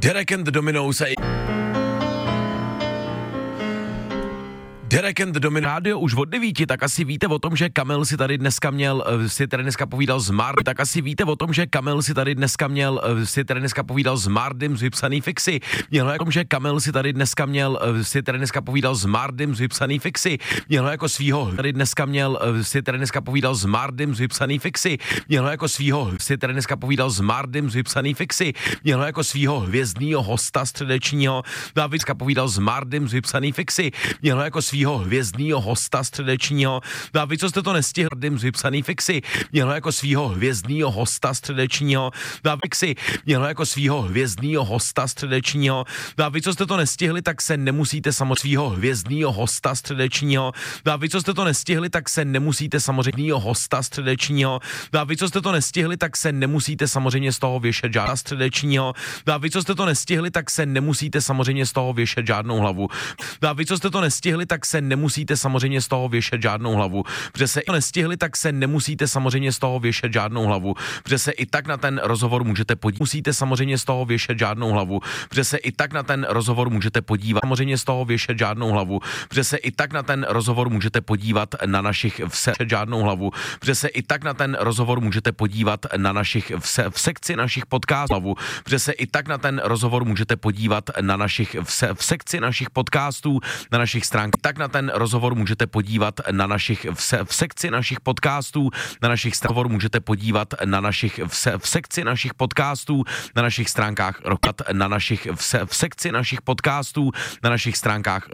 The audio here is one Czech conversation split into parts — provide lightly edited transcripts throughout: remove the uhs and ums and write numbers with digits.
Derek and the Dominos. Derek and the Dominos. Rádio už od 9, tak asi víte o tom, že Kamil si tady dneska povídal s Mardym, tak asi víte o tom, že Kamil si tady dneska povídal s Mardym z Vypsaný fixy. Mělo jako, že Kamil si tady dneska povídal s Mardym z Vypsaný fixy. Mělo jako svýho, povídal s Mardym z Vypsaný fixy. Mělo jako svýho, povídal s Mardym z Vypsaný fixy. Mělo jako svýho hvězdnýho hosta středečního. David povídal s Mardym z Vypsaný fixy. Mělo jako svýho hvězdnýho hosta středečního. David, co jste to nestihl? Mardym z Vypsaný fixy. Mělo jako svýho hvězdnýho hosta středečního. David si mělo jako svýho hvězdnýho hosta středečního. David, co jste to nestihli, tak se nemusíte samozřejmě svýho hvězdnýho hosta středečního. David, co jste to nestihli, tak se nemusíte samozřejmě hosta středečního. David, co jste to nestihli, tak se nemusíte samozřejmě z toho věšet žádná středečního. David, co jste to nestihli, tak se nemusíte samozřejmě z toho věšet žádnou hlavu. David, co jste to nestihli, tak se nemusíte samozřejmě z toho věšet žádnou hlavu. Protože se nestihli, tak se nemusíte samozřejmě z toho věšet žádnou hlavu. Protože se i tak na ten rozhovor můžete podívat. Musíte samozřejmě z toho věšet žádnou hlavu. Protože se i tak na ten rozhovor můžete podívat. Samozřejmě z toho věšet žádnou hlavu. Protože se i tak na ten rozhovor můžete podívat na našich žádnou hlavu. Protože se i tak na ten rozhovor můžete podívat na našich v sekci našich podcastů. Protože se i tak na ten rozhovor můžete podívat na našich v sekci našich podcastů, na našich stránkách. Tak na ten rozhovor můžete podívat na našich v sekci našich podcastů, na našich rozhovor můžete podívat na našich v sekci našich podcastů, na našich stránkách na našich v sekci našich podcastů, na našich stránkách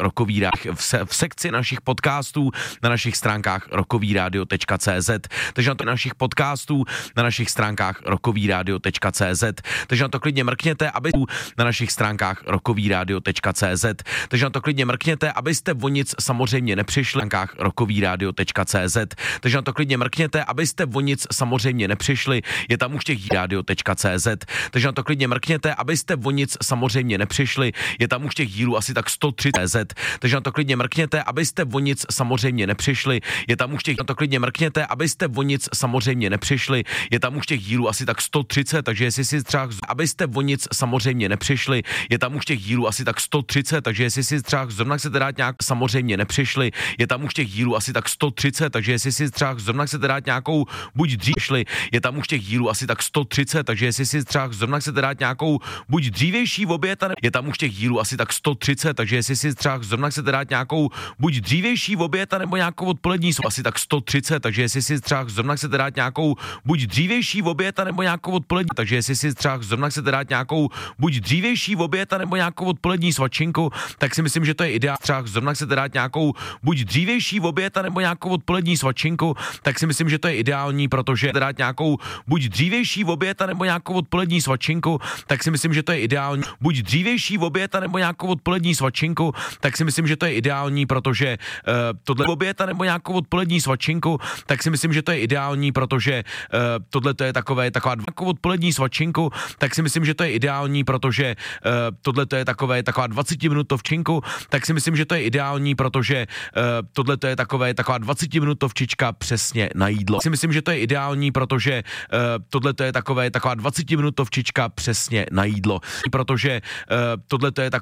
v sekci našich podcastů, na našich stránkách rokovíradio.cz. Takže na to našich podcastů, na našich stránkách rokovíradio.cz. Takže na to klidně mrkněte, aby na našich stránkách rokovíradio.cz. Takže na to klidně mrkněte, abyste o nic samozřejmě nepřišli na stránkách rokovíradio.cz. Takže na to klidně mrkněte, abyste o nic samozřejmě nepřišli. Je tam už těch radio.cz. Takže na to klidně mrkněte, abyste o nic samozřejmě nepřišli. Je tam už těch dílů asi tak 130. Takže na to klidně mrkněte, abyste o nic samozřejmě nepřišli. Je tam už těch na to klidně mrkněte, abyste o nic samozřejmě nepřišli. Je tam už těch dílů asi tak 130, takže jestli si třeba abyste o nic samozřejmě nepřišli. Je tam už těch dílů asi tak 130, takže jestli si třeba zrovna chcete dát nějak samozřejmě nepřišli. Je tam už těch dílů asi tak 130, takže jestli si třeba zrovna chcete dát nějakou buď dřív šli. Je tam už těch dílů asi tak 130, takže jestli si třeba zrovna chcete dát nějakou buď dřívější oběd, je tam už těch dílů asi tak 130, takže jestli si třeba zrovna chcete dát nějakou buď dřívější oběd, nebo nějakou odpolední asi tak 130, takže jestli si třeba zrovna chcete dát nějakou buď dřívější oběd, nebo nějakou odpolední, takže jestli si třeba zrovna chcete dát nějakou buď dřívější oběd, nebo nějakou odpolední svačinku, tak si myslím, že to je ideál. Třeba zrovna chcete dát nějakou buď dřívější oběd, nebo nějakou odpolední svačinku, tak si myslím, že to je ideální, protože dát nějakou buď dřívější oběd, nebo nějakou odpolední svačinku, tak si myslím, že to je ideální. Buď dřívější oběd, nebo nějakou odpolední svačinku, tak si myslím, že to je ideální, protože tohle oběd, nebo nějakou odpolední svačinku, tak si myslím, že to je ideální, protože tohle to je taková odpolední svačinku, tak si myslím, že to je ideální, protože tohle to je taková 20-minutovčinku, tak si myslím, že to je ideální, protože tohle to je taková 20-minutovčička přesně na jídlo. Si myslím, že to je ideální, protože tohle to je taková 20-minutovčička přesně na jídlo. Protože tohle to je